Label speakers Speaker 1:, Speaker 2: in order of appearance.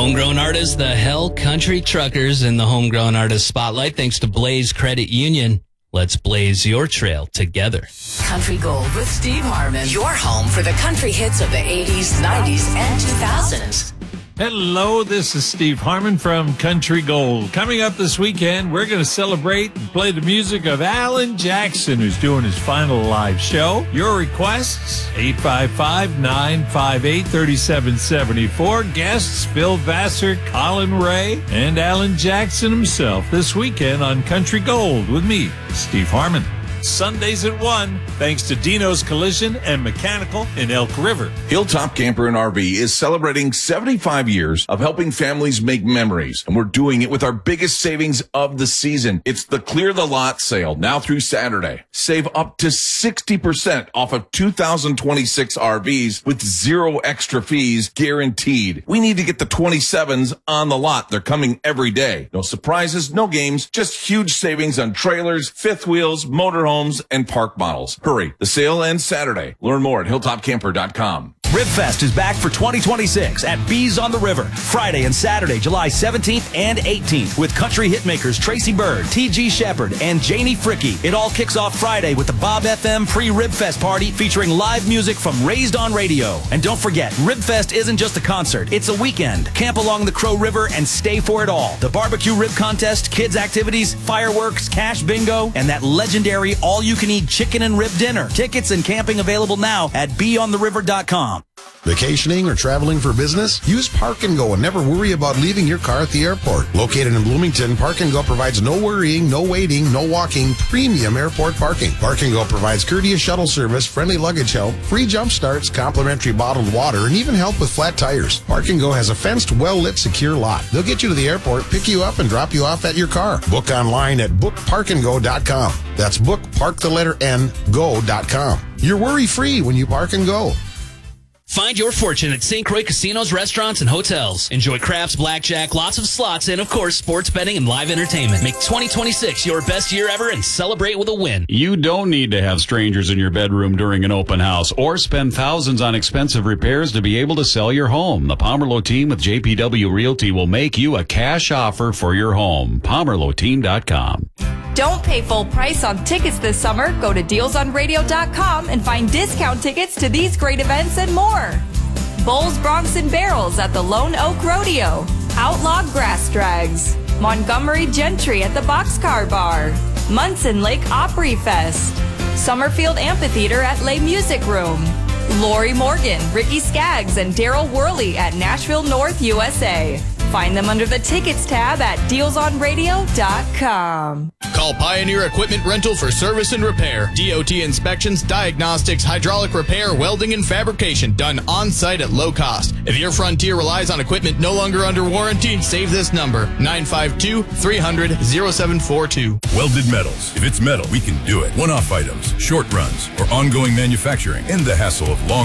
Speaker 1: Homegrown artists, the Hell Country Truckers in the Homegrown Artist Spotlight. Thanks to Blaze Credit Union. Let's blaze your trail together.
Speaker 2: Country Gold with Steve Harmon. Your home for the country hits of the 80s, 90s, and 2000s.
Speaker 3: Hello, this is Steve Harmon from Country Gold. Coming up this weekend, we're going to celebrate and play the music of Alan Jackson, who's doing his final live show. Your requests, 855-958-3774. Guests, Bill Vassar, Colin Ray, and Alan Jackson himself this weekend on Country Gold with me, Steve Harmon. Sundays at 1, thanks to Dino's Collision and Mechanical in Elk River.
Speaker 4: Hilltop Camper and RV is celebrating 75 years of helping families make memories, and we're doing it with our biggest savings of the season. It's the Clear the Lot sale, now through Saturday. Save up to 60% off of 2026 RVs with zero extra fees guaranteed. We need to get the 27s on the lot. They're coming every day. No surprises, no games, just huge savings on trailers, fifth wheels, motorhomes, and park models. Hurry, the sale ends Saturday. Learn more at hilltopcamper.com.
Speaker 5: RibFest is back for 2026 at Bees on the River, Friday and Saturday, July 17th and 18th, with country hitmakers Tracy Bird, T.G. Shepard, and Janie Fricke. It all kicks off Friday with the Bob FM pre-RibFest party featuring live music from Raised on Radio. And don't forget, RibFest isn't just a concert, it's a weekend. Camp along the Crow River and stay for it all. The barbecue rib contest, kids activities, fireworks, cash bingo, and that legendary all-you-can-eat chicken and rib dinner. Tickets and camping available now at beontheriver.com.
Speaker 6: Vacationing or traveling for business? Use Park and Go and never worry about leaving your car at the airport. Located in Bloomington, Park and Go provides no worrying, no waiting, no walking, premium airport parking. Park and Go provides courteous shuttle service, friendly luggage help, free jump starts, complimentary bottled water, and even help with flat tires. Park and Go has a fenced, well-lit, secure lot. They'll get you to the airport, pick you up, and drop you off at your car. Book online at bookparkandgo.com. That's bookpark.go.com. You're worry-free when you Park and Go.
Speaker 1: Find your fortune at St. Croix Casinos, restaurants, and hotels. Enjoy craps, blackjack, lots of slots, and, of course, sports betting and live entertainment. Make 2026 your best year ever and celebrate with a win.
Speaker 7: You don't need to have strangers in your bedroom during an open house or spend thousands on expensive repairs to be able to sell your home. The Pomerleau team with JPW Realty will make you a cash offer for your home. PomerleauTeam.com.
Speaker 8: Don't pay full price on tickets this summer. Go to dealsonradio.com and find discount tickets to these great events and more. Bowls, Bronx, and Barrels at the Lone Oak Rodeo. Outlaw Grass Drags. Montgomery Gentry at the Boxcar Bar. Munson Lake Opry Fest. Summerfield Amphitheater at Les Music Room. Lori Morgan, Ricky Skaggs, and Daryl Worley at Nashville North, USA. Find them under the Tickets tab at dealsonradio.com.
Speaker 9: Call Pioneer Equipment Rental for service and repair. DOT inspections, diagnostics, hydraulic repair, welding, and fabrication done on-site at low cost. If your Frontier relies on equipment no longer under warranty, save this number, 952-300-0742.
Speaker 10: Welded metals. If it's metal, we can do it. One-off items, short runs, or ongoing manufacturing. End the hassle of long